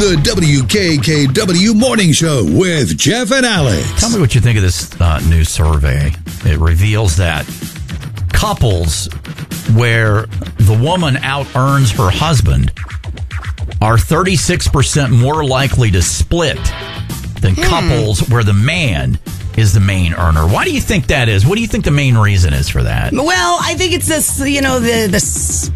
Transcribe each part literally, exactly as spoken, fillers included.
The W K K W Morning Show with Jeff and Alex. Tell me what you think of this uh, new survey. It reveals that couples where the woman out-earns her husband are thirty-six percent more likely to split than hmm. couples where the man is the main earner. Why do you think that is? What do you think the main reason is for that? Well, I think it's this, you know, the the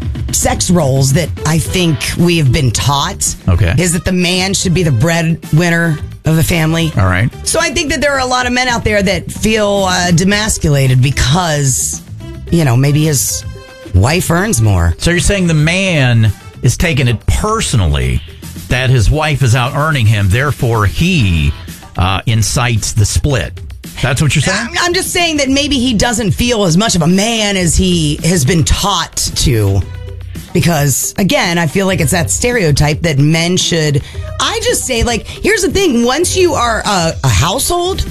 sex roles that I think we have been taught. Okay. Is that the man should be the breadwinner of the family. All right. So I think that there are a lot of men out there that feel uh, demasculated because, you know, maybe his wife earns more. So you're saying the man is taking it personally that his wife is out earning him, therefore he uh, incites the split. That's what you're saying? I'm just saying that maybe he doesn't feel as much of a man as he has been taught to. Because, again, I feel like it's that stereotype that men should... I just say, like, here's the thing. Once you are a, a household,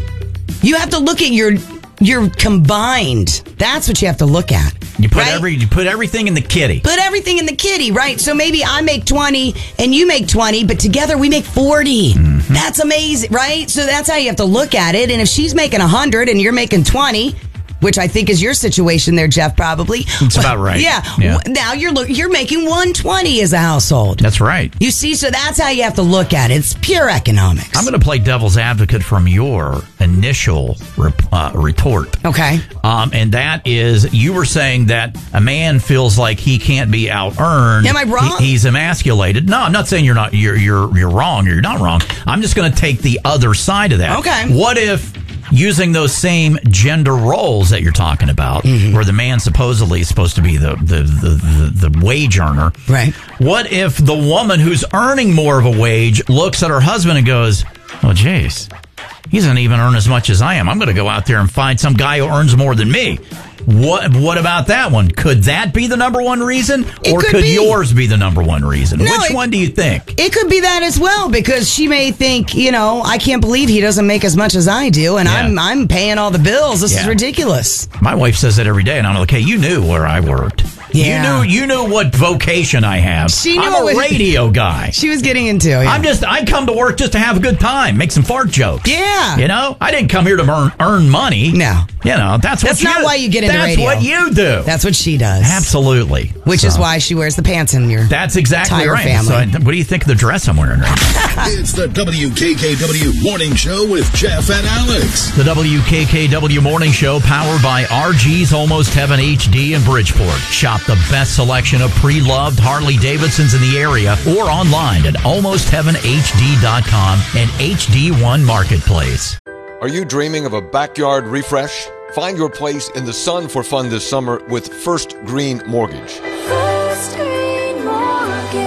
you have to look at your your combined. That's what you have to look at. You put right? every you put everything in the kitty. Put everything in the kitty, right? So maybe I make twenty and you make twenty, but together we make forty. Mm-hmm. That's amazing, right? So that's how you have to look at it. And if she's making one hundred and you're making twenty... which I think is your situation there, Jeff, probably. It's about right. Yeah. yeah. Now you're look, you're making one hundred twenty as a household. That's right. You see, so that's how you have to look at it. It's pure economics. I'm going to play devil's advocate from your initial rep- uh, retort. Okay. Um, and that is, you were saying that a man feels like he can't be out-earned. Am I wrong? He, he's emasculated. No, I'm not saying you're not. You're you're you're wrong. Or you're not wrong. I'm just going to take the other side of that. Okay. What if, using those same gender roles that you're talking about, mm-hmm. where the man supposedly is supposed to be the, the, the, the, the wage earner. Right. What if the woman who's earning more of a wage looks at her husband and goes, oh, jeez, he doesn't even earn as much as I am. I'm going to go out there and find some guy who earns more than me. What What about that one? Could that be the number one reason? It or could could be. yours be the number one reason? No, Which it, one do you think? It could be that as well, because she may think, you know, I can't believe he doesn't make as much as I do, and yeah. I'm I'm paying all the bills. This yeah. is ridiculous. My wife says that every day, and I'm like, hey, you knew where I worked. Yeah. You knew you knew what vocation I have. She knew I'm a was, radio guy. She was getting into it. Yeah. I'm just I come to work just to have a good time, make some fart jokes. Yeah. You know? I didn't come here to earn, earn money. No. You know, that's what That's you not do. why you get into that's radio. That's what you do. That's what she does. Absolutely. Which so. is why she wears the pants in your That's exactly entire right. family. So what do you think of the dress I'm wearing right now? It's the W K K W Morning Show with Jeff and Alex. The W K K W Morning Show, powered by R G's Almost Heaven H D in Bridgeport. Shop the best selection of pre-loved Harley-Davidsons in the area or online at almost heaven h d dot com and H D one Marketplace. Are you dreaming of a backyard refresh? Find your place in the sun for fun this summer with First Green Mortgage. First Green Mortgage.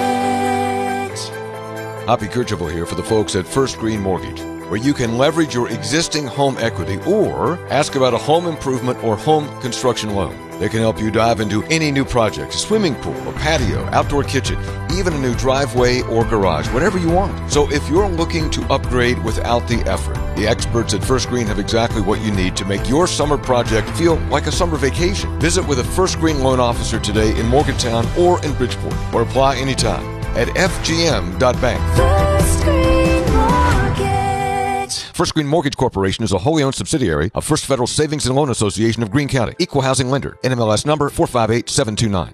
Hoppy Kercheval here for the folks at First Green Mortgage, where you can leverage your existing home equity or ask about a home improvement or home construction loan. They can help you dive into any new project, a swimming pool, a patio, outdoor kitchen, even a new driveway or garage, whatever you want. So if you're looking to upgrade without the effort, the experts at First Green have exactly what you need to make your summer project feel like a summer vacation. Visit with a First Green loan officer today in Morgantown or in Bridgeport, or apply anytime at f g m dot bank. First Green Mortgage. First Green Mortgage Corporation is a wholly owned subsidiary of First Federal Savings and Loan Association of Greene County. Equal housing lender. N M L S number four five eight seven two nine.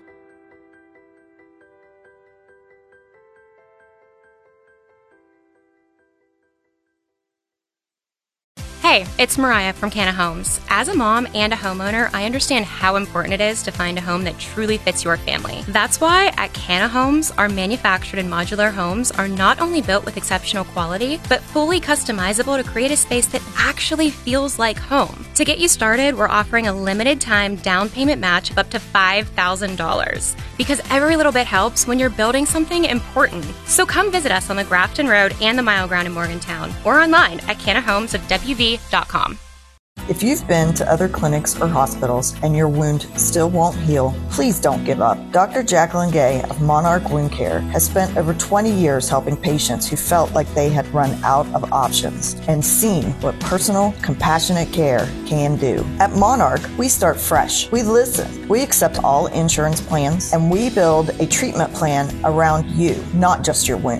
Hey, it's Mariah from Canna Homes. As a mom and a homeowner, I understand how important it is to find a home that truly fits your family. That's why at Canna Homes, our manufactured and modular homes are not only built with exceptional quality, but fully customizable to create a space that actually feels like home. To get you started, we're offering a limited time down payment match of up to five thousand dollars. Because every little bit helps when you're building something important. So come visit us on the Grafton Road and the Mile Ground in Morgantown, or online at canna homes w v dot com. If you've been to other clinics or hospitals and your wound still won't heal, please don't give up. Doctor Jacqueline Gay of Monarch Wound Care has spent over twenty years helping patients who felt like they had run out of options and seen what personal, compassionate care can do. At Monarch, we start fresh. We listen. We accept all insurance plans, and we build a treatment plan around you, not just your wound.